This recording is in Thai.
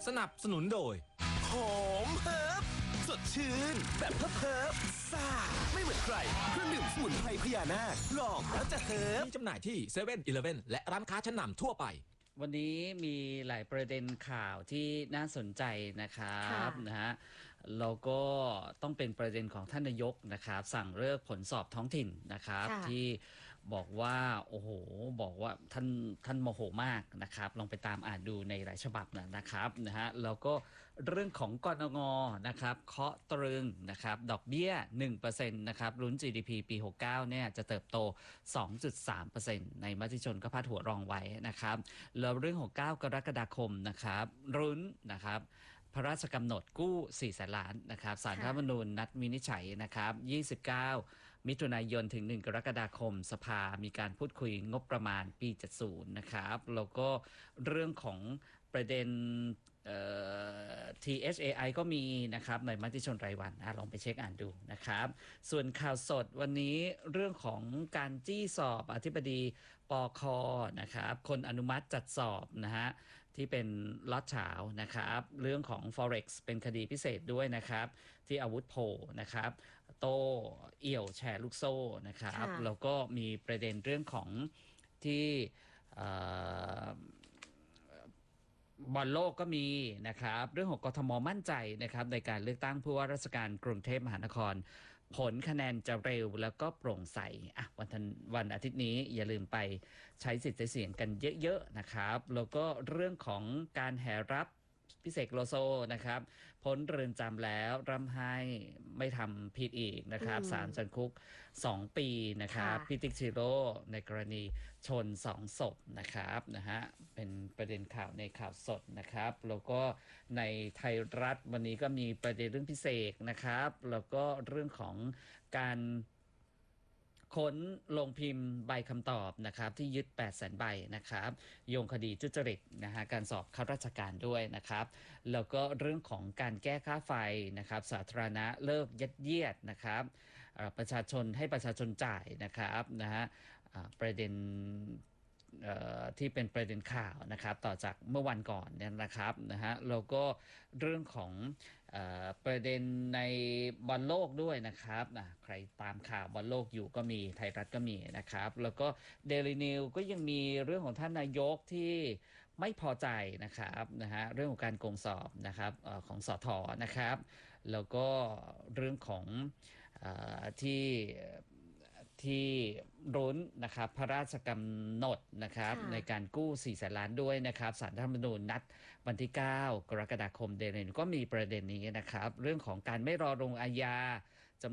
สนับสนุนโดยหอมเฮิร์บสดชื่นแบบเฮิร์บซ่าไม่เหมือนใครเครื่องดื่มสมุนไพรพญานาคลองแล้วจะเฮิร์บมีจำหน่ายที่เซเว่นอีเลฟเว่นและร้านค้าชั้นนำทั่วไปวันนี้มีหลายประเด็นข่าวที่น่าสนใจนะครับนะฮะแล้วก็ต้องเป็นประเด็นของท่านนายกนะครับสั่งเลิกผลสอบท้องถิ่นนะครับที่บอกว่าโอ้โหบอกว่าท่านโมโหมากนะครับลองไปตามอ่านดูในหลายฉบับนะครับนะฮะแล้วก็เรื่องของกนงนะครับเคาะตรึงนะครับดอกเบี้ย 1% นะครับลุ้น GDP ปี69เนี่ยจะเติบโต 2.3% ในมติชนก็พาดหัวรองไว้นะครับแล้วเรื่องของ9กรกฎาคมนะครับลุ้นนะครับพระราชกำหนดกู้4แสนล้านนะครับศาลรัฐธรรมนูญนัดวินิจฉัยนะครับ29มิถุนายนถึง1กรกฎาคมสภามีการพูดคุยงบประมาณปี70นะครับแล้วก็เรื่องของประเด็นTHAI ก็มีนะครับในมติชนรายวันลองไปเช็คอ่านดูนะครับส่วนข่าวสดวันนี้เรื่องของการจี้สอบอธิบดีปคนะครับคนอนุมัติจัดสอบนะฮะที่เป็นล็อตเฉานะครับเรื่องของ Forex เป็นคดีพิเศษด้วยนะครับที่อาวุธโพนะครับโตเอี่ยวแชร์ลูกโซ่นะครับแล้วก็มีประเด็นเรื่องของที่บอลโลกก็มีนะครับเรื่องของกทมมั่นใจนะครับในการเลือกตั้งผู้ว่าราชการกรุงเทพมหานครผลคะแนนจะเร็วแล้วก็โปร่งใสวันอาทิตย์นี้อย่าลืมไปใช้สิทธิ์ใช้เสียงกันเยอะๆนะครับแล้วก็เรื่องของการแห่รับพิเศษโลโซนะครับพ้นเรือนจำแล้วร่ำไห้ไม่ทำผิดอีกนะครับศาลจำคุก2 ปีนะครับพิติกชิโร่ในกรณีชน2 ศพนะครับนะฮะเป็นประเด็นข่าวในข่าวสดนะครับแล้วก็ในไทยรัฐวันนี้ก็มีประเด็นเรื่องพิเศษนะครับแล้วก็เรื่องของการค้นลงพิมพ์ใบคำตอบนะครับที่ยึด 800,000 ใบนะครับโยงคดีทุจริตนะฮะการสอบข้าราชการด้วยนะครับแล้วก็เรื่องของการแก้ค่าไฟนะครับสาธารณะเลิกยัดเยียดนะครับประชาชนให้ประชาชนจ่ายนะครับนะฮะประเด็นที่เป็นประเด็นข่าวนะครับต่อจากเมื่อวันก่อนเนี่ยนะครับนะฮะแล้วก็เรื่องของประเด็นในบอลโลกด้วยนะครับใครตามข่าวบอลโลกอยู่ก็มีไทยรัฐก็มีนะครับแล้วก็เดลินิวก็ยังมีเรื่องของท่านนายกที่ไม่พอใจนะครับนะฮะเรื่องของการโกงสอบนะครับของสท.นะครับแล้วก็เรื่องของที่รุ้นนะครับพระราชกำหนดนะครับในการกู้4แสนล้านด้วยนะครับศาลรัฐธรรมนูญนัดวันที่9กรกฎาคมเดือนนี้ก็มีประเด็นนี้นะครับเรื่องของการไม่รอลงอาญา